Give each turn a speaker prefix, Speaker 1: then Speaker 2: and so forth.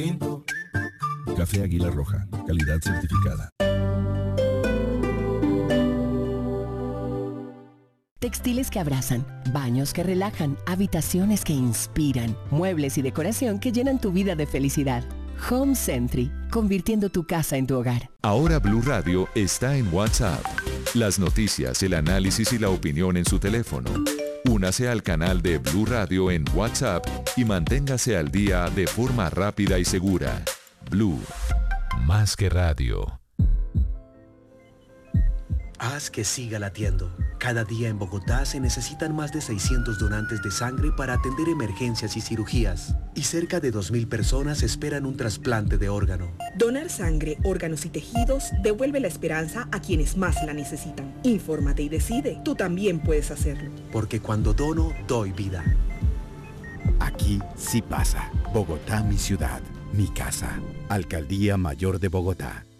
Speaker 1: Café Águila Roja, calidad certificada.
Speaker 2: Textiles que abrazan, baños que relajan, habitaciones que inspiran, muebles y decoración que llenan tu vida de felicidad. Home Century, convirtiendo tu casa en tu hogar.
Speaker 3: Ahora Blue Radio está en WhatsApp. Las noticias, el análisis y la opinión en su teléfono. Únase al canal de Blue Radio en WhatsApp y manténgase al día de forma rápida y segura. Blue, más que radio.
Speaker 4: Haz que siga latiendo. Cada día en Bogotá se necesitan más de 600 donantes de sangre para atender emergencias y cirugías. Y cerca de 2.000 personas esperan un trasplante de órgano.
Speaker 5: Donar sangre, órganos y tejidos devuelve la esperanza a quienes más la necesitan. Infórmate y decide. Tú también puedes hacerlo.
Speaker 4: Porque cuando dono, doy vida.
Speaker 6: Aquí sí pasa. Bogotá, mi ciudad, mi casa. Alcaldía Mayor de Bogotá.